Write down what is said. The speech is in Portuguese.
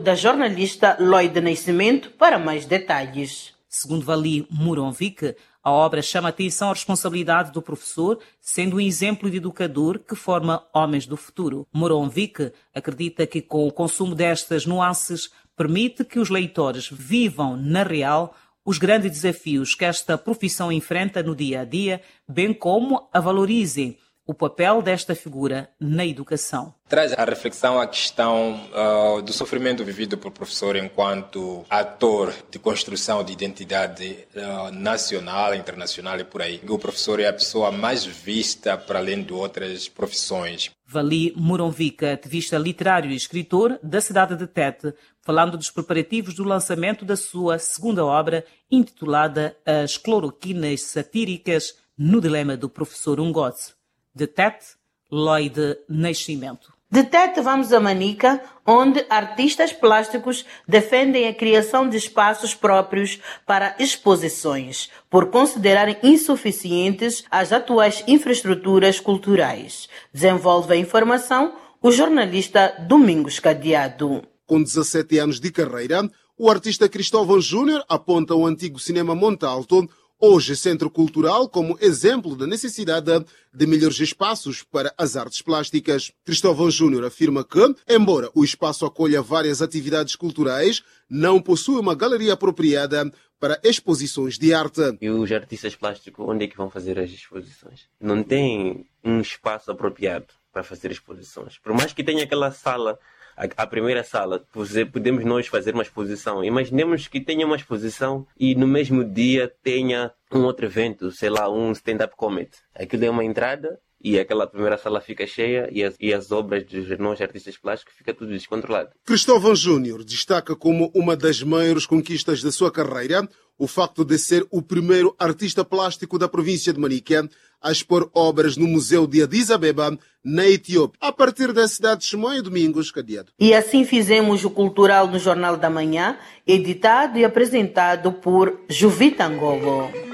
da jornalista Loide Nascimento para mais detalhes. Segundo Vali Moronvic, a obra chama a atenção à responsabilidade do professor, sendo um exemplo de educador que forma homens do futuro. Moronvic acredita que com o consumo destas nuances permite que os leitores vivam na real os grandes desafios que esta profissão enfrenta no dia a dia, bem como a valorizem o papel desta figura na educação. Traz a reflexão à questão do sofrimento vivido pelo professor enquanto ator de construção de identidade nacional, internacional e por aí. O professor é a pessoa mais vista para além de outras profissões. Vali Moronvic, ativista literário e escritor da cidade de Tete, falando dos preparativos do lançamento da sua segunda obra, intitulada As Cloroquinas Satíricas no Dilema do Professor Ungotse. De Tete, Loide Nascimento. De Tete vamos a Manica, onde artistas plásticos defendem a criação de espaços próprios para exposições, por considerarem insuficientes as atuais infraestruturas culturais. Desenvolve a informação o jornalista Domingos Cadeado. Com 17 anos de carreira, o artista Cristóvão Júnior aponta o antigo cinema Montalto, hoje Centro Cultural, como exemplo da necessidade de melhores espaços para as artes plásticas. Cristóvão Júnior afirma que, embora o espaço acolha várias atividades culturais, não possui uma galeria apropriada para exposições de arte. E os artistas plásticos, onde é que vão fazer as exposições? Não tem um espaço apropriado para fazer exposições. Por mais que tenha aquela sala, a primeira sala, podemos nós fazer uma exposição. Imaginemos que tenha uma exposição e no mesmo dia tenha um outro evento, sei lá, um stand-up comedy. Aquilo é uma entrada e aquela primeira sala fica cheia e as obras dos nós artistas plásticos fica tudo descontrolado. Cristóvão Júnior destaca como uma das maiores conquistas da sua carreira o facto de ser o primeiro artista plástico da província de Manica a expor obras no Museu de Addis Abeba, na Etiópia, a partir da cidade de Chimoio. Domingos Cadeado. E assim fizemos o Cultural no Jornal da Manhã, editado e apresentado por Juvita Ngogo.